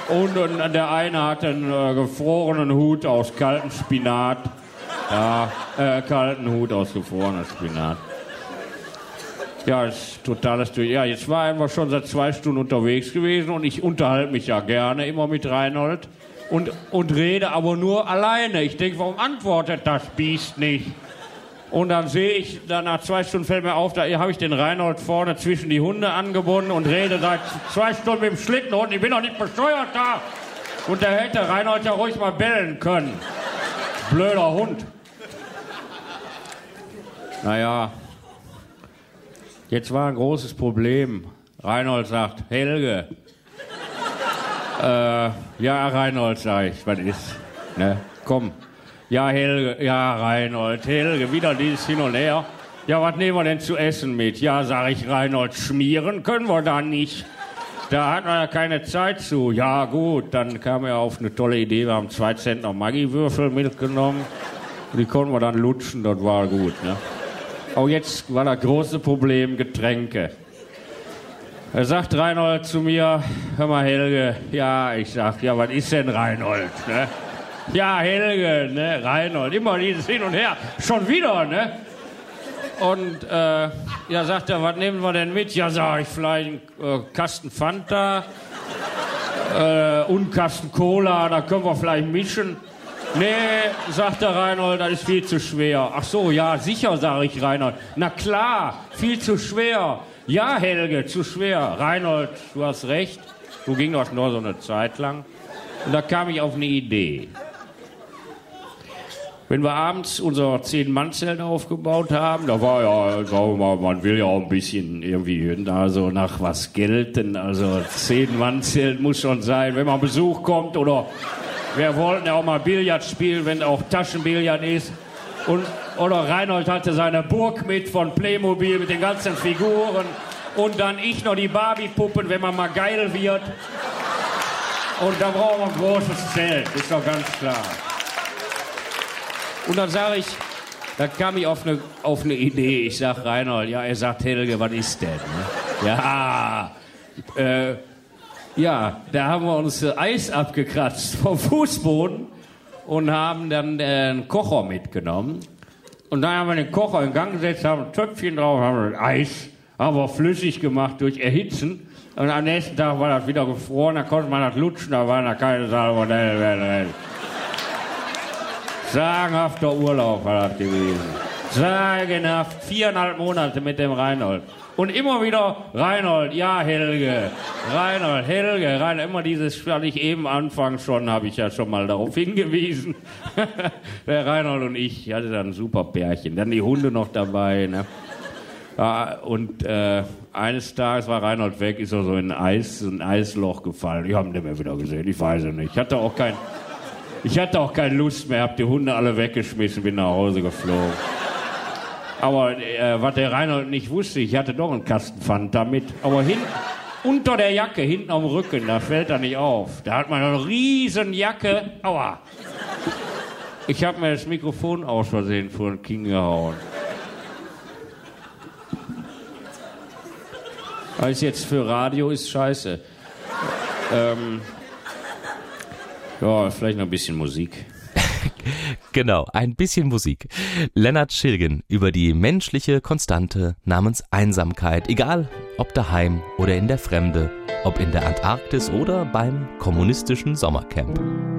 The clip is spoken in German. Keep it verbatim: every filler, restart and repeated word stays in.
Und, und der eine hatte einen äh, gefrorenen Hut aus kaltem Spinat. Ja, äh, kalten Hut aus gefrorenem Spinat. Ja, ist totales durch. Ja, jetzt waren wir schon seit zwei Stunden unterwegs gewesen und ich unterhalte mich ja gerne immer mit Reinhold und, und rede aber nur alleine. Ich denke, warum antwortet das Biest nicht? Und dann sehe ich, dann nach zwei Stunden fällt mir auf, da habe ich den Reinhold vorne zwischen die Hunde angebunden und rede seit zwei Stunden mit dem Schlittenhund. Ich bin doch nicht besteuert da. Und da hätte Reinhold ja ruhig mal bellen können. Blöder Hund. Naja, jetzt war ein großes Problem. Reinhold sagt, Helge. Äh, ja, Reinhold, sag ich, was ist? Ne? Komm. Ja, Helge, ja, Reinhold, Helge, wieder dieses Hin und Her. Ja, was nehmen wir denn zu essen mit? Ja, sag ich, Reinhold, schmieren können wir da nicht. Da hatten wir ja keine Zeit zu. Ja, gut, dann kam er auf eine tolle Idee. Wir haben zwei Zentner Maggi-Würfel mitgenommen. Die konnten wir dann lutschen, das war gut, ne? Aber jetzt war das große Problem Getränke. Er sagt Reinhold zu mir, hör mal, Helge, ja, ich sag, ja, was ist denn Reinhold, ne? Ja, Helge, ne, Reinhold, immer dieses Hin und Her, schon wieder, ne? Und, äh, ja, sagt er, was nehmen wir denn mit? Ja, sag ich, vielleicht einen äh, Kasten Fanta äh, und einen Kasten Cola, da können wir vielleicht mischen. Nee, sagt der Reinhold, das ist viel zu schwer. Ach so, ja, sicher, sage ich Reinhold. Na klar, viel zu schwer. Ja, Helge, zu schwer. Reinhold, du hast recht. So ging das nur so eine Zeit lang. Und da kam ich auf eine Idee. Wenn wir abends unser Zehn-Mann-Zelt aufgebaut haben, da war ja, sagen wir mal, man will ja auch ein bisschen irgendwie da so nach was gelten. Also Zehn-Mann-Zelt muss schon sein, wenn mal Besuch kommt oder wir wollten ja auch mal Billard spielen, wenn auch Taschenbillard ist. Und, oder Reinhold hatte seine Burg mit von Playmobil mit den ganzen Figuren. Und dann ich noch die Barbie-Puppen, wenn man mal geil wird. Und da brauchen wir ein großes Zelt, ist doch ganz klar. Und dann sage ich, da kam ich auf eine, auf eine Idee. Ich sag Reinhold, ja, er sagt, Helge, was ist denn? Ne? Ja, äh, ja, da haben wir uns äh, Eis abgekratzt vom Fußboden und haben dann äh, einen Kocher mitgenommen. Und dann haben wir den Kocher in Gang gesetzt, haben ein Töpfchen drauf, haben das Eis, haben wir flüssig gemacht durch Erhitzen. Und am nächsten Tag war das wieder gefroren, da konnte man das lutschen, da waren da keine Salmonellen mehr drin. Sagenhafter Urlaub war das gewesen. Sagenhaft. Viereinhalb Monate mit dem Reinhold. Und immer wieder Reinhold, ja Helge. Reinhold, Helge, Reinhold. Immer dieses, was ich eben anfangs schon, habe ich ja schon mal darauf hingewiesen. Der Reinhold und ich hatte dann ein super Pärchen. Dann die Hunde noch dabei, ne? Ja, und äh, eines Tages war Reinhold weg, ist er so in ein, Eis, ein Eisloch gefallen. Ich habe ihn nicht mehr wieder gesehen, ich weiß es nicht. Ich hatte auch kein... Ich hatte auch keine Lust mehr, hab die Hunde alle weggeschmissen, bin nach Hause geflogen. Aber äh, was der Reinhold nicht wusste, ich hatte doch einen Kasten Fanta mit. Aber hin, unter der Jacke, hinten am Rücken, da fällt er nicht auf. Da hat man eine riesen Jacke. Aua. Ich habe mir das Mikrofon aus Versehen vor den Kinn gehauen. Das ist jetzt für Radio ist scheiße. Ähm... Ja, vielleicht noch ein bisschen Musik. Genau, ein bisschen Musik. Lennart Schilgen über die menschliche Konstante namens Einsamkeit. Egal, ob daheim oder in der Fremde, ob in der Antarktis oder beim kommunistischen Sommercamp.